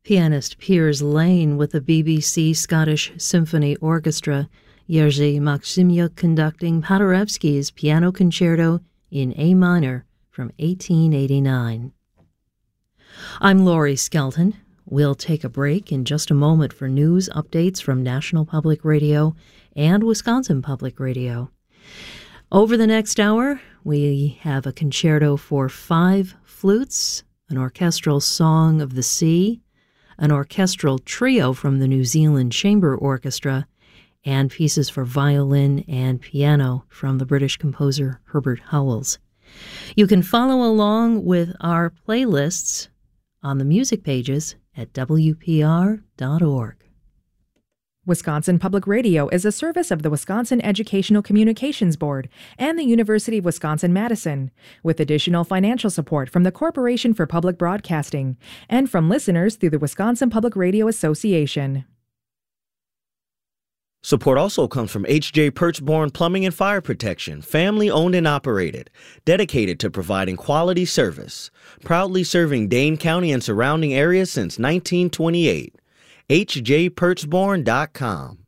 Pianist Piers Lane with the BBC Scottish Symphony Orchestra, Jerzy Maksymiuk conducting Paderewski's Piano Concerto in A minor from 1889. I'm Laurie Skelton. We'll take a break in just a moment for news updates from National Public Radio and Wisconsin Public Radio. Over the next hour, we have a concerto for 5 flutes, an orchestral song of the sea, an orchestral trio from the New Zealand Chamber Orchestra, and pieces for violin and piano from the British composer Herbert Howells. You can follow along with our playlists on the music pages at WPR.org. Wisconsin Public Radio is a service of the Wisconsin Educational Communications Board and the University of Wisconsin-Madison, with additional financial support from the Corporation for Public Broadcasting and from listeners through the Wisconsin Public Radio Association. Support also comes from H.J. Perchborn Plumbing and Fire Protection, family-owned and operated, dedicated to providing quality service, proudly serving Dane County and surrounding areas since 1928. HJPerchborn.com.